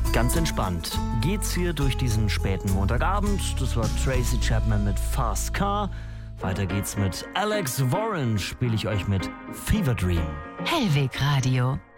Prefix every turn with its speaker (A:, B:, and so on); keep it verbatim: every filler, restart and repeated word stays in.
A: Ganz entspannt geht's hier durch diesen späten Montagabend. Das war Tracy Chapman mit Fast Car. Weiter geht's mit Alex Warren, spiele ich euch mit Fever Dream.
B: Hellweg Radio.